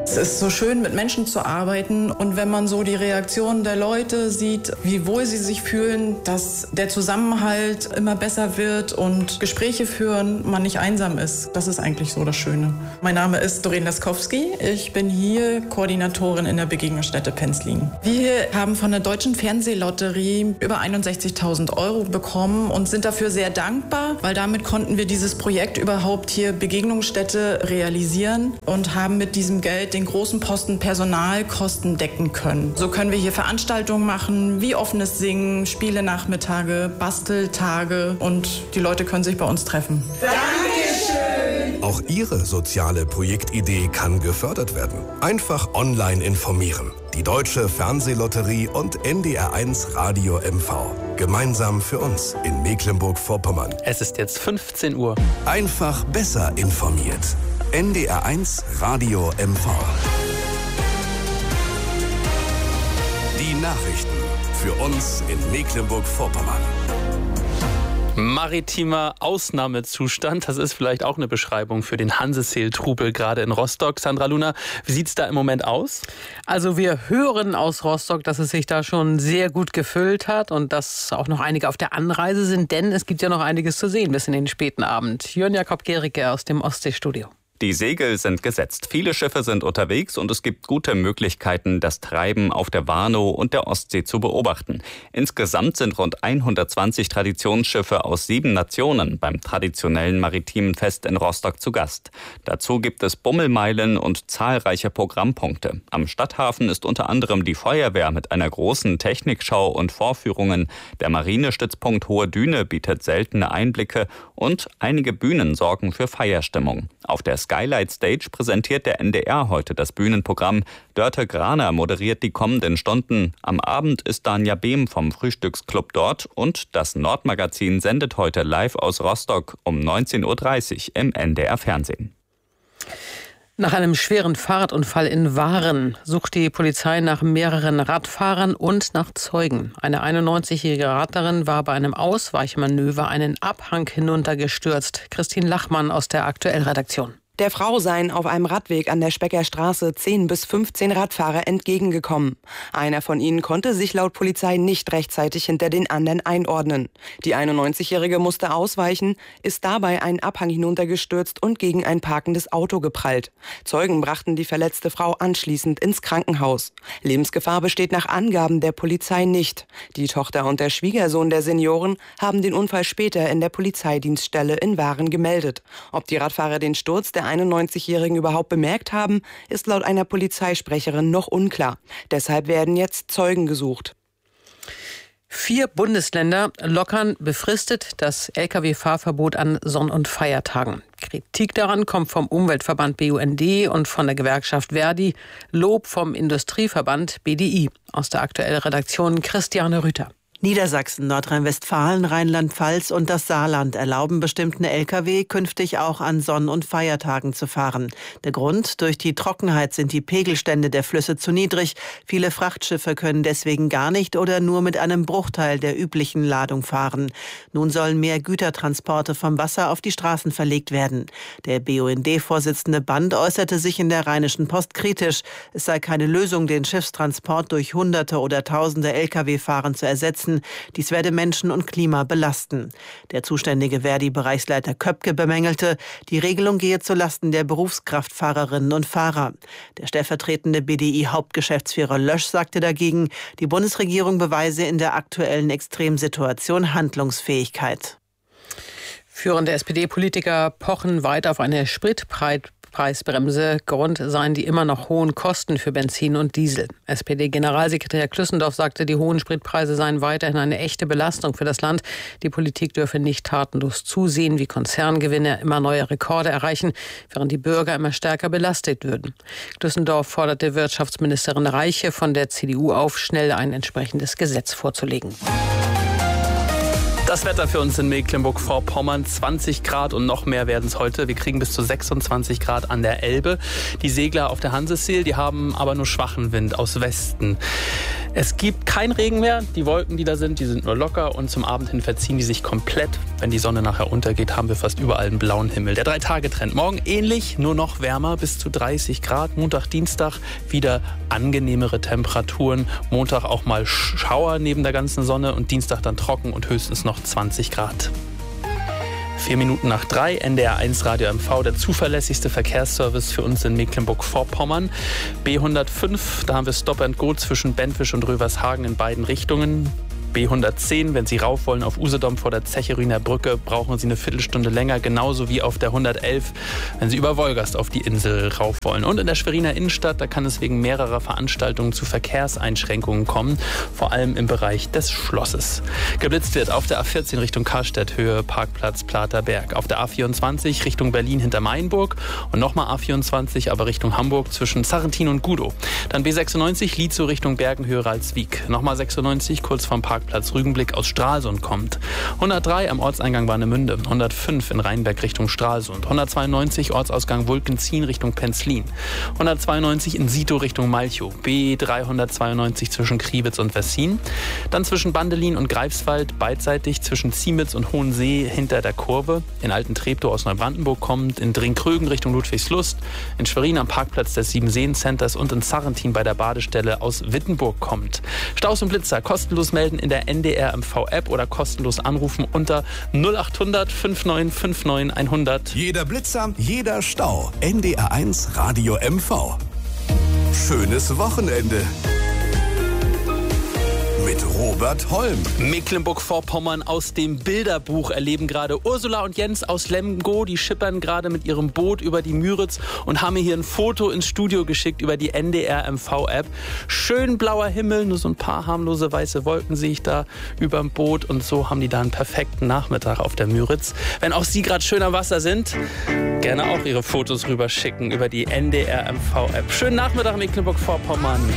Es ist so schön, mit Menschen zu arbeiten, und wenn man so die Reaktionen der Leute sieht, wie wohl sie sich fühlen, dass der Zusammenhalt immer besser wird und Gespräche führen, man nicht einsam ist. Das ist eigentlich so das Schöne. Mein Name ist Doreen Laskowski. Ich bin hier Koordinatorin in der Begegnungsstätte Penzlin. Wir haben von der Deutschen Fernsehlotterie über 61.000 € bekommen und sind dafür sehr dankbar, weil damit konnten wir dieses Projekt überhaupt hier Begegnungsstätte realisieren und haben mit diesem Geld den großen Posten Personalkosten decken können. So können wir hier Veranstaltungen machen, wie offenes Singen, Spielenachmittage, Basteltage, und die Leute können sich bei uns treffen. Dankeschön! Auch Ihre soziale Projektidee kann gefördert werden. Einfach online informieren. Die Deutsche Fernsehlotterie und NDR1 Radio MV. Gemeinsam für uns in Mecklenburg-Vorpommern. Es ist jetzt 15 Uhr. Einfach besser informiert. NDR1 Radio MV. Die Nachrichten für uns in Mecklenburg-Vorpommern. Maritimer Ausnahmezustand, das ist vielleicht auch eine Beschreibung für den Hanseseel-Trubel gerade in Rostock. Sandra Luna, wie sieht es da im Moment aus? Also wir hören aus Rostock, dass es sich da schon sehr gut gefüllt hat und dass auch noch einige auf der Anreise sind, denn es gibt ja noch einiges zu sehen bis in den späten Abend. Jörn Jakob Gericke aus dem Ostseestudio. Die Segel sind gesetzt, viele Schiffe sind unterwegs und es gibt gute Möglichkeiten, das Treiben auf der Warnow und der Ostsee zu beobachten. Insgesamt sind rund 120 Traditionsschiffe aus 7 Nationen beim traditionellen maritimen Fest in Rostock zu Gast. Dazu gibt es Bummelmeilen und zahlreiche Programmpunkte. Am Stadthafen ist unter anderem die Feuerwehr mit einer großen Technikschau und Vorführungen. Der Marinestützpunkt Hohe Düne bietet seltene Einblicke und einige Bühnen sorgen für Feierstimmung. Auf der Skylight Stage präsentiert der NDR heute das Bühnenprogramm. Dörte Graner moderiert die kommenden Stunden. Am Abend ist Danja Behm vom Frühstücksclub dort und das Nordmagazin sendet heute live aus Rostock um 19.30 Uhr im NDR Fernsehen. Nach einem schweren Fahrradunfall in Waren sucht die Polizei nach mehreren Radfahrern und nach Zeugen. Eine 91-jährige Radlerin war bei einem Ausweichmanöver einen Abhang hinuntergestürzt. Christine Lachmann aus der Aktuell-Redaktion. Der Frau seien auf einem Radweg an der Specker Straße 10 bis 15 Radfahrer entgegengekommen. Einer von ihnen konnte sich laut Polizei nicht rechtzeitig hinter den anderen einordnen. Die 91-Jährige musste ausweichen, ist dabei einen Abhang hinuntergestürzt und gegen ein parkendes Auto geprallt. Zeugen brachten die verletzte Frau anschließend ins Krankenhaus. Lebensgefahr besteht nach Angaben der Polizei nicht. Die Tochter und der Schwiegersohn der Senioren haben den Unfall später in der Polizeidienststelle in Waren gemeldet. Ob die Radfahrer den Sturz der 91-Jährigen überhaupt bemerkt haben, ist laut einer Polizeisprecherin noch unklar. Deshalb werden jetzt Zeugen gesucht. 4 Bundesländer lockern befristet das Lkw-Fahrverbot an Sonn- und Feiertagen. Kritik daran kommt vom Umweltverband BUND und von der Gewerkschaft Verdi, Lob vom Industrieverband BDI. Aus der Aktuell-Redaktion Christiane Rüther. Niedersachsen, Nordrhein-Westfalen, Rheinland-Pfalz und das Saarland erlauben bestimmten Lkw künftig auch an Sonn- und Feiertagen zu fahren. Der Grund: durch die Trockenheit sind die Pegelstände der Flüsse zu niedrig. Viele Frachtschiffe können deswegen gar nicht oder nur mit einem Bruchteil der üblichen Ladung fahren. Nun sollen mehr Gütertransporte vom Wasser auf die Straßen verlegt werden. Der BUND-Vorsitzende Band äußerte sich in der Rheinischen Post kritisch. Es sei keine Lösung, den Schiffstransport durch Hunderte oder Tausende Lkw-Fahren zu ersetzen. Dies werde Menschen und Klima belasten. Der zuständige Verdi-Bereichsleiter Köpke bemängelte, die Regelung gehe zulasten der Berufskraftfahrerinnen und Fahrer. Der stellvertretende BDI-Hauptgeschäftsführer Lösch sagte dagegen, die Bundesregierung beweise in der aktuellen Extremsituation Handlungsfähigkeit. Führende SPD-Politiker pochen weiter auf eine Spritpreisbremse. Grund seien die immer noch hohen Kosten für Benzin und Diesel. SPD-Generalsekretär Klüssendorf sagte, die hohen Spritpreise seien weiterhin eine echte Belastung für das Land. Die Politik dürfe nicht tatenlos zusehen, wie Konzerngewinne immer neue Rekorde erreichen, während die Bürger immer stärker belastet würden. Klüssendorf forderte Wirtschaftsministerin Reiche von der CDU auf, schnell ein entsprechendes Gesetz vorzulegen. Das Wetter für uns in Mecklenburg-Vorpommern, 20 Grad und noch mehr werden es heute. Wir kriegen bis zu 26 Grad an der Elbe. Die Segler auf der Hanseseel, die haben aber nur schwachen Wind aus Westen. Es gibt keinen Regen mehr. Die Wolken, die da sind, die sind nur locker und zum Abend hin verziehen die sich komplett. Wenn die Sonne nachher untergeht, haben wir fast überall einen blauen Himmel. Der 3-Tage-Trend. Morgen ähnlich, nur noch wärmer, bis zu 30 Grad. Montag, Dienstag wieder angenehmere Temperaturen. Montag auch mal Schauer neben der ganzen Sonne und Dienstag dann trocken und höchstens noch 20 Grad. 4 Minuten nach 3, NDR 1 Radio MV, der zuverlässigste Verkehrsservice für uns in Mecklenburg-Vorpommern. B105, da haben wir Stop and Go zwischen Benfisch und Rövershagen in beiden Richtungen. B110, wenn Sie rauf wollen auf Usedom vor der Zecherinner Brücke, brauchen Sie eine Viertelstunde länger, genauso wie auf der 111, wenn Sie über Wolgast auf die Insel rauf wollen. Und in der Schweriner Innenstadt, da kann es wegen mehrerer Veranstaltungen zu Verkehrseinschränkungen kommen, vor allem im Bereich des Schlosses. Geblitzt wird auf der A14 Richtung Karstädt, Höhe Parkplatz Platerberg. Auf der A24 Richtung Berlin hinter Mainburg und nochmal A24, aber Richtung Hamburg zwischen Sarrentin und Gudow. Dann B96 Lietzow Richtung Bergen, Höhe Ralswiek. Nochmal 96 kurz vom Parkplatz Rügenblick aus Stralsund kommt. 103 am Ortseingang Warnemünde, 105 in Rheinberg Richtung Stralsund, 192 Ortsausgang Wulkenzien Richtung Penzlin, 192 in Sito Richtung Malchow, B392 zwischen Kriwitz und Wessin, dann zwischen Bandelin und Greifswald, beidseitig zwischen Ziemitz und Hohensee hinter der Kurve, in Alten-Treptow aus Neubrandenburg kommt, in Dringkrögen Richtung Ludwigslust, in Schwerin am Parkplatz des Siebenseen-Centers und in Sarrentin bei der Badestelle aus Wittenburg kommt. Staus und Blitzer kostenlos melden in der NDR MV-App oder kostenlos anrufen unter 0800 5959 100. Jeder Blitzer, jeder Stau. NDR 1 Radio MV. Schönes Wochenende. Mit Robert Holm. Mecklenburg-Vorpommern aus dem Bilderbuch erleben gerade Ursula und Jens aus Lemgo. Die schippern gerade mit ihrem Boot über die Müritz und haben mir hier ein Foto ins Studio geschickt über die NDR MV-App. Schön blauer Himmel, nur so ein paar harmlose weiße Wolken sehe ich da über dem Boot. Und so haben die da einen perfekten Nachmittag auf der Müritz. Wenn auch Sie gerade schön am Wasser sind, gerne auch Ihre Fotos rüberschicken über die NDR MV-App. Schönen Nachmittag Mecklenburg-Vorpommern.